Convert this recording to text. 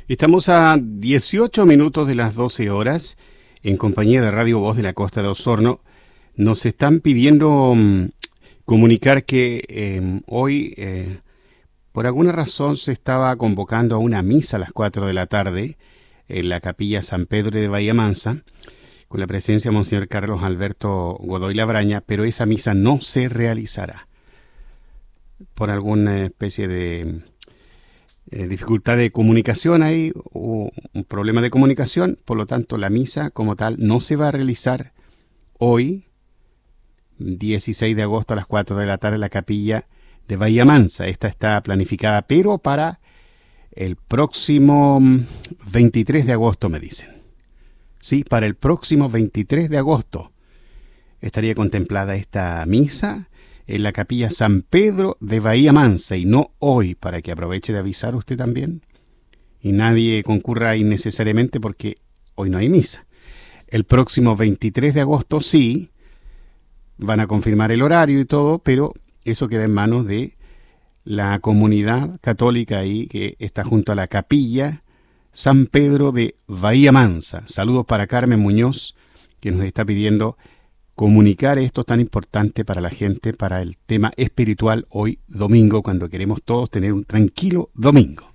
Estamos a 18 minutos de las 12 horas en compañía de Radio Voz de la Costa de Osorno. Nos están pidiendo comunicar que hoy, por alguna razón, se estaba convocando a una misa a las 4 de la tarde en la capilla San Pedro de Bahía Mansa, con la presencia de Monseñor Carlos Alberto Godoy Labraña, pero esa misa no se realizará por alguna especie de dificultad de comunicación ahí, o un problema de comunicación. Por lo tanto, la misa como tal no se va a realizar hoy, 16 de agosto a las 4 de la tarde, en la capilla de Bahía Mansa. Esta está planificada, pero para el próximo 23 de agosto, me dicen. Sí, para el próximo 23 de agosto estaría contemplada esta misa en la capilla San Pedro de Bahía Mansa, y no hoy, para que aproveche de avisar usted también y nadie concurra innecesariamente, porque hoy no hay misa. El próximo 23 de agosto sí, van a confirmar el horario y todo, pero eso queda en manos de la comunidad católica ahí que está junto a la capilla San Pedro de Bahía Mansa. Saludos para Carmen Muñoz, que nos está pidiendo comunicar esto tan importante para la gente, para el tema espiritual hoy domingo, cuando queremos todos tener un tranquilo domingo.